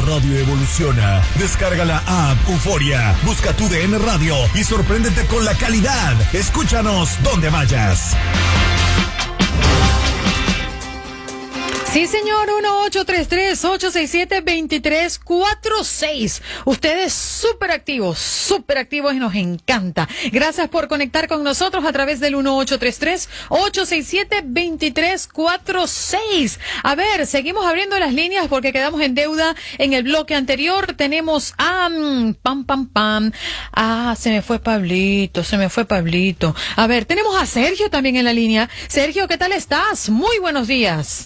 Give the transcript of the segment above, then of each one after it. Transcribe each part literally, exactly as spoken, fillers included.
radio evoluciona. Descarga la app Euforia, busca tu D N Radio y sorpréndete con la calidad. Escúchanos donde vayas. Sí, señor, uno ocho tres tres, ocho seis siete, dos tres cuatro seis. Ustedes súper activos, súper activos y nos encanta. Gracias por conectar con nosotros a través del uno ocho tres tres, ocho seis siete, dos tres cuatro seis. A ver, seguimos abriendo las líneas porque quedamos en deuda en el bloque anterior. Tenemos a... Um, pam, pam, pam. Ah, se me fue Pablito, se me fue Pablito. A ver, tenemos a Sergio también en la línea. Sergio, ¿qué tal estás? Muy buenos días.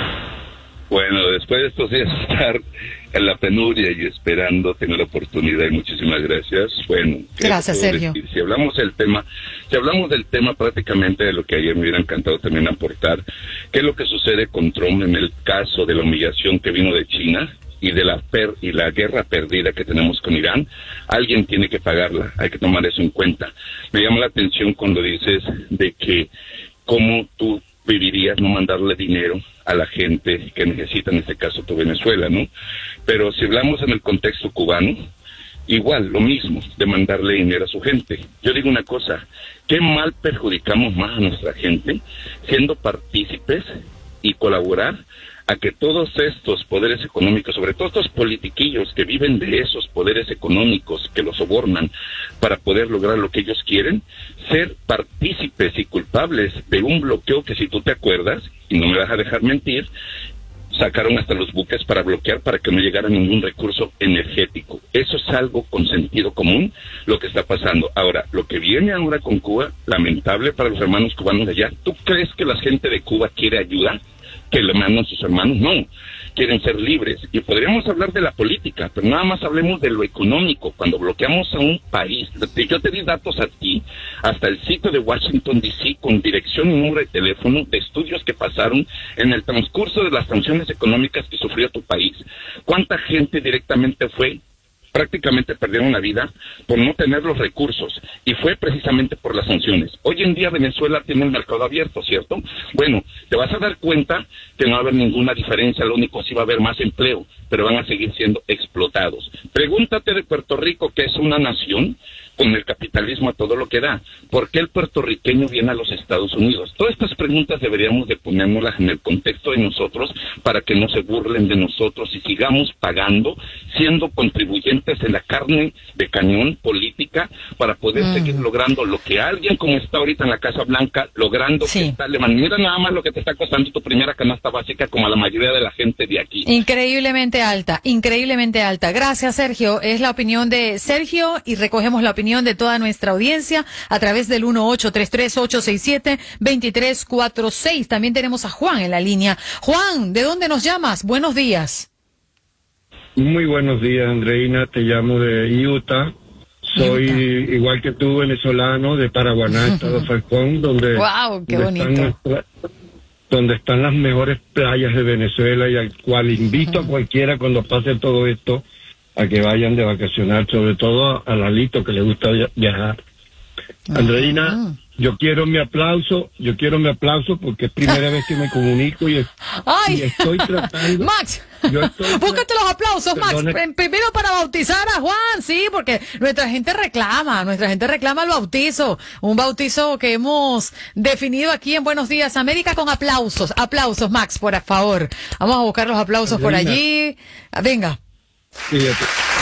Bueno, después de estos días estar en la penuria y esperando tener la oportunidad, y muchísimas gracias. Bueno, gracias, Sergio. Decir? Si hablamos del tema, si hablamos del tema prácticamente de lo que ayer me hubiera encantado también aportar, ¿qué es lo que sucede con Trump en el caso de la humillación que vino de China y de la per y la guerra perdida que tenemos con Irán? Alguien tiene que pagarla, hay que tomar eso en cuenta. Me llama la atención cuando dices de que cómo tú vivirías no mandarle dinero a la gente que necesita, en este caso tu Venezuela, ¿no? Pero si hablamos en el contexto cubano, igual, lo mismo, de mandarle dinero a su gente. Yo digo una cosa, ¿qué mal perjudicamos más a nuestra gente siendo partícipes y colaborar a que todos estos poderes económicos, sobre todo estos politiquillos que viven de esos poderes económicos que los sobornan para poder lograr lo que ellos quieren, ser partícipes y culpables de un bloqueo que, si tú te acuerdas, y no me vas a dejar mentir, sacaron hasta los buques para bloquear, para que no llegara ningún recurso energético? Eso es algo con sentido común, lo que está pasando. Ahora, lo que viene ahora con Cuba, lamentable para los hermanos cubanos de allá. ¿Tú crees que la gente de Cuba quiere ayuda? Que le mandan sus hermanos, no, quieren ser libres. Y podríamos hablar de la política, pero nada más hablemos de lo económico. Cuando bloqueamos a un país, yo te di datos a ti, hasta el sitio de Washington D C, con dirección y número de teléfono, de estudios que pasaron en el transcurso de las sanciones económicas que sufrió tu país. ¿Cuánta gente directamente fue? Prácticamente perdieron la vida por no tener los recursos, y fue precisamente por las sanciones. Hoy en día Venezuela tiene el mercado abierto, ¿cierto? Bueno, te vas a dar cuenta que no va a haber ninguna diferencia, lo único sí va a haber más empleo, pero van a seguir siendo explotados. Pregúntate de Puerto Rico, que es una nación con el capitalismo a todo lo que da, ¿por qué el puertorriqueño viene a los Estados Unidos? Todas estas preguntas deberíamos de ponérnoslas en el contexto de nosotros, para que no se burlen de nosotros y sigamos pagando, siendo contribuyentes en la carne de cañón política, para poder mm. seguir logrando lo que alguien como está ahorita en la Casa Blanca, logrando sí. que está alemán. Mira nada más lo que te está costando tu primera canasta básica, como a la mayoría de la gente de aquí. Increíblemente alta, increíblemente alta. Gracias, Sergio. Es la opinión de Sergio y recogemos la opinión de toda nuestra audiencia a través del uno ocho tres tres, ocho seis siete, dos tres cuatro seis. También tenemos a Juan en la línea. Juan, ¿de dónde nos llamas? Buenos días. Muy buenos días, Andreina. Te llamo de Utah. Soy Utah. Igual que tú, venezolano, de Paraguaná, Estado Falcón, donde, wow, qué donde, bonito. Están nuestra, donde están las mejores playas de Venezuela, y al cual invito uh-huh. a cualquiera cuando pase todo esto a que vayan de vacacionar, sobre todo a Lalito, que le gusta viajar. Uh-huh. Andreina, yo quiero mi aplauso, yo quiero mi aplauso porque es primera vez que me comunico y, es, y estoy tratando... Max, yo estoy búscate los aplausos, Perdone. Max. Primero para bautizar a Juan, sí, porque nuestra gente reclama, nuestra gente reclama el bautizo, un bautizo que hemos definido aquí en Buenos Días América con aplausos, aplausos, Max, por favor. Vamos a buscar los aplausos Andreina. por allí. Venga. Fíjate,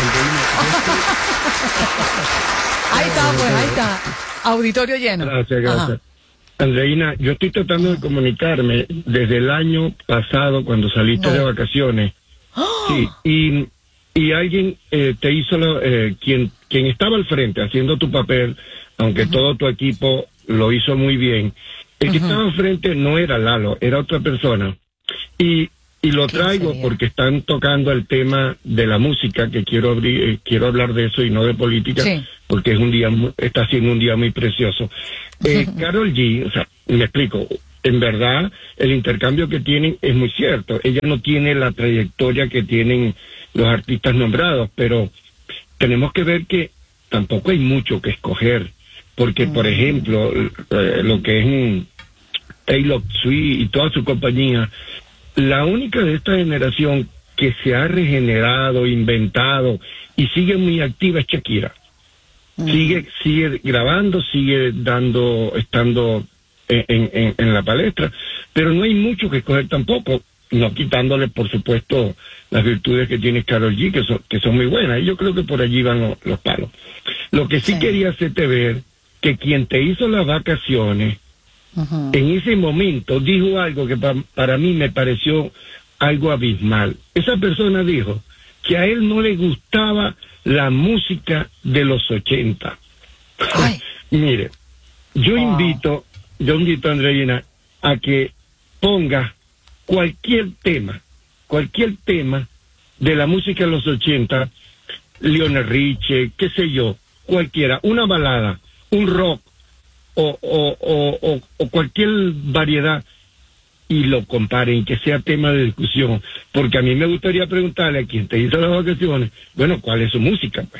ahí está, pues, ahí está. Auditorio lleno. Gracias, gracias. Ajá. Andreina, yo estoy tratando de comunicarme desde el año pasado, cuando saliste no. de vacaciones. ¡Oh! Sí, y, y alguien eh, te hizo, lo, eh, quien, quien estaba al frente haciendo tu papel, aunque uh-huh. todo tu equipo lo hizo muy bien, el uh-huh. que estaba al frente no era Lalo, era otra persona. Y Y lo traigo porque están tocando el tema de la música, que quiero abrir, eh, quiero hablar de eso y no de política, sí. porque es un día, está siendo un día muy precioso. Eh, Karol G, o sea, me explico, en verdad el intercambio que tienen es muy cierto. Ella no tiene la trayectoria que tienen los artistas nombrados, pero tenemos que ver que tampoco hay mucho que escoger, porque, por ejemplo, eh, lo que es un Taylor Swift y toda su compañía, la única de esta generación que se ha regenerado, inventado y sigue muy activa es Shakira. Mm. Sigue, sigue grabando, sigue dando, estando en, en, en la palestra, pero no hay mucho que escoger tampoco, no quitándole, por supuesto, las virtudes que tiene Karol G, que son, que son muy buenas, y yo creo que por allí van los, los palos. Lo que sí, sí quería hacerte ver, que quien te hizo las vacaciones, uh-huh. en ese momento dijo algo que pa, para mí me pareció algo abismal. Esa persona dijo que a él no le gustaba la música de los ochenta. Mire, yo wow. invito, yo invito a Andreina a que ponga cualquier tema, cualquier tema de la música de los ochenta, Lionel Richie, qué sé yo, cualquiera, una balada, un rock o, o, o, o, o cualquier variedad, y lo comparen, que sea tema de discusión, porque a mí me gustaría preguntarle a quien te hizo las vacaciones, bueno, ¿cuál es su música, pues?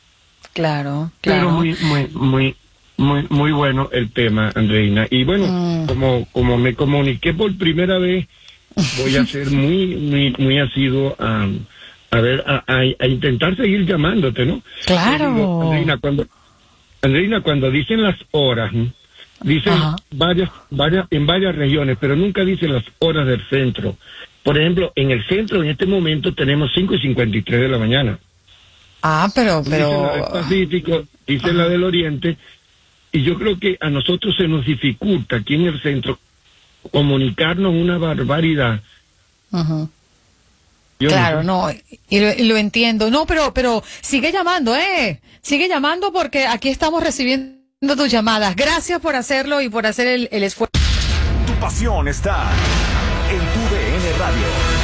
Claro, claro. Pero muy, muy, muy, muy, muy bueno el tema, Andreina. Y bueno, mm. como, como me comuniqué por primera vez, voy a ser muy, muy, muy asiduo a, a ver, a, a, a intentar seguir llamándote, ¿no? Claro. Digo, Andreina, cuando, Andreina, cuando dicen las horas, ¿eh? Dicen Ajá. varias, varias, en varias regiones, pero nunca dicen las horas del centro. Por ejemplo, en el centro en este momento tenemos cinco y cincuenta y tres de la mañana. Ah, pero, pero. Dicen la del Pacífico, dicen Ajá. la del Oriente, y yo creo que a nosotros se nos dificulta aquí en el centro comunicarnos una barbaridad. Ajá. Yo claro, no, no y, lo, y lo entiendo. No, pero, pero sigue llamando, eh. Sigue llamando porque aquí estamos recibiendo tus llamadas. Gracias por hacerlo y por hacer el, el esfuerzo. Tu pasión está en tu D N Radio.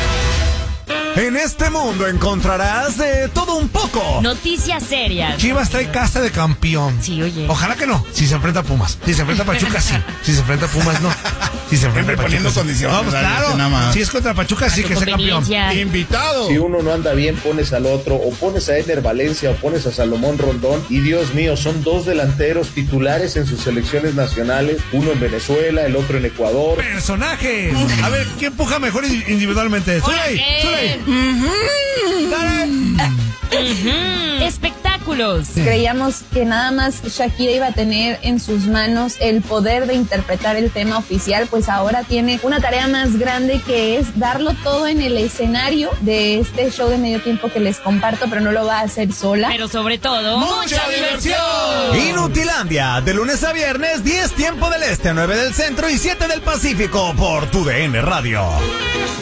En este mundo encontrarás de todo un poco. Noticias serias. Chivas trae casa de campeón. Sí, oye. Ojalá que no. Si se enfrenta a Pumas. Si se enfrenta a Pachuca, sí. Si se enfrenta a Pumas, no. Si se enfrenta a Pachuca, poniendo sí. condiciones. No, pues claro. Nada más. Si es contra Pachuca, sí que sea campeón. Invitado. Si uno no anda bien, pones al otro. O pones a Ener Valencia o pones a Salomón Rondón. Y Dios mío, son dos delanteros titulares en sus selecciones nacionales. Uno en Venezuela, el otro en Ecuador. Personajes. A ver, ¿quién empuja mejor individualmente? Zuley, Zuley. Uh-huh. Dale. Uh-huh. Espectáculos. Sí. Creíamos que nada más Shakira iba a tener en sus manos el poder de interpretar el tema oficial, pues ahora tiene una tarea más grande, que es darlo todo en el escenario de este show de medio tiempo que les comparto, pero no lo va a hacer sola. Pero sobre todo, ¡mucha diversión! Inutilandia, de lunes a viernes, diez tiempo del este, nueve del centro y siete del Pacífico, por tu D N Radio.